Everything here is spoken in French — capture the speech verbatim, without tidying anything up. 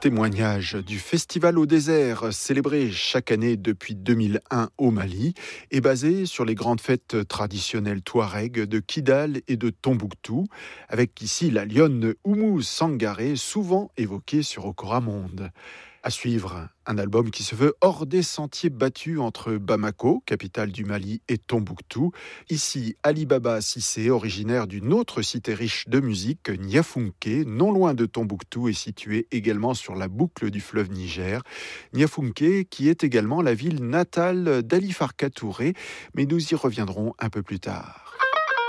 témoignage du Festival au désert, célébré chaque année depuis deux mille un au Mali, est basé sur les grandes fêtes traditionnelles touareg de Kidal et de Tombouctou, avec ici la lionne Oumou Sangaré, souvent évoquée sur Okora Monde. À suivre, un album qui se veut hors des sentiers battus entre Bamako, capitale du Mali, et Tombouctou. Ici, Ali Baba Cissé, originaire d'une autre cité riche de musique, Niafunké, non loin de Tombouctou et située également sur la boucle du fleuve Niger. Niafunké, qui est également la ville natale d'Ali Farka Touré, mais nous y reviendrons un peu plus tard.